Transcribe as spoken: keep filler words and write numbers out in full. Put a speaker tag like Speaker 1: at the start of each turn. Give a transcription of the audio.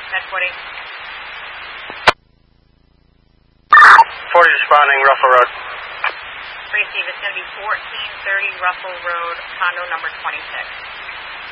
Speaker 1: ten forty.
Speaker 2: forty responding, Ruffle Road.
Speaker 1: Receive, it's going to be fourteen thirty Ruffle Road, condo number twenty-six.